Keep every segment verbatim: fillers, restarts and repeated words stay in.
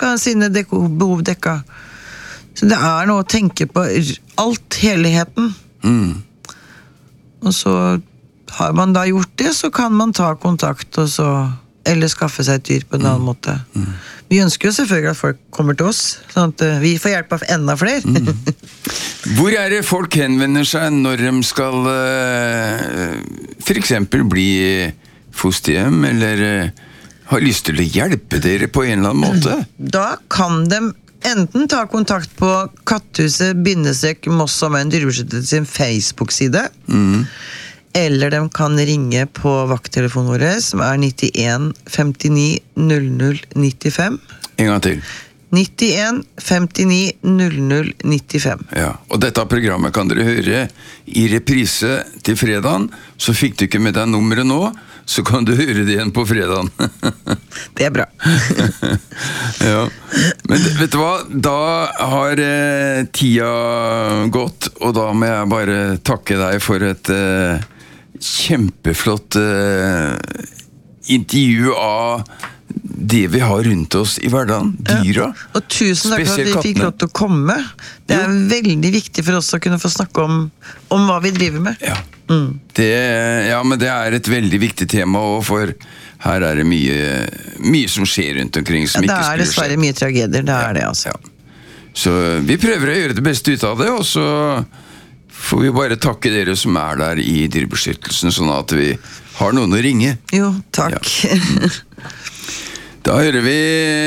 skal ha sine deko- behov dekka. Så det er noe å tenke på alt, helheten. Mm. Og så har man da gjort det, så kan man ta kontakt, og så, eller skaffe seg et dyr på en annen måte. Mm. Vi ønsker jo selvfølgelig at folk kommer til oss, sånn at uh, vi får hjelp av enda flere. Mm. Hvor er det folk henvender seg når de skal uh, for eksempel bli fosterhjem, eller uh, har lyst til å hjelpe dere på en eller annen måte? Da kan de enten ta kontakt på Katthuset bindestrek Moss og Menn Dyrebeskyttelse sin Facebook-side, Mm. eller de kan ringe på vakttelefonen vår, som er nittien femtini null null nittifem. En gang til. nittien femtini null null nittifem. Ja, og dette programmet kan dere høre i reprise til fredagen, så fikk du ikke med deg nummeret nå, så kan du høre det igjen på fredagen. Det er bra. Ja, men vet du hva, da har eh, tida gått, og da må jeg bare takke deg for et eh, kjempeflott eh, intervju av det vi har rundt oss i hverdagen, dyra. Ja. Og tusen takk for at spesielt vi fikk kattene. lov til å komme. Det er veldig viktig for oss å kunne få snakke om, om hva vi driver med. Ja. Mm. Det, ja, men det er et veldig viktig tema, og for her er det mye, mye som skjer rundt omkring som Ja, det ikke er skulle dessverre skje. mye tragedier, det er det altså. Ja. Så vi prøver å gjøre det beste ut av det, og så får vi bare takke dere som er der i dyrebeskyttelsen, sånn at vi har noen å ringe. Jo, takk. Ja. Da hører vi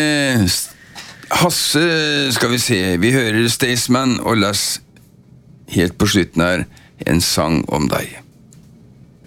Hasse, skal vi se, vi hører Staysman og Les helt på slutten her, en sang om deg.